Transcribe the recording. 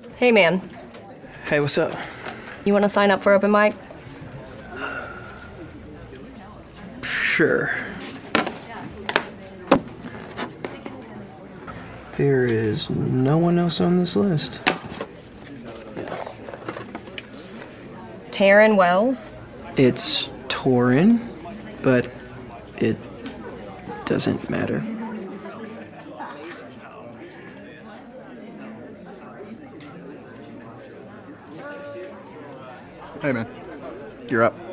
Hey, man. Hey, what's up? You want to sign up for open mic? Sure. There is no one else on this list. Taryn Wells? It's Torin, but it doesn't matter. Hey, man. You're up.